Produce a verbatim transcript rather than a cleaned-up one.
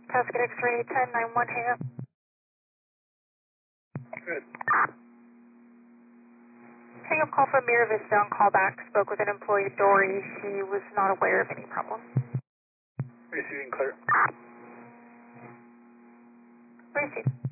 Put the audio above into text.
Cascade X-ray ten nine one, hang up. Good. Hang up call from Mira Vista on callback. Spoke with an employee, Dory. She was not aware of any problem. Receiving clear. Received.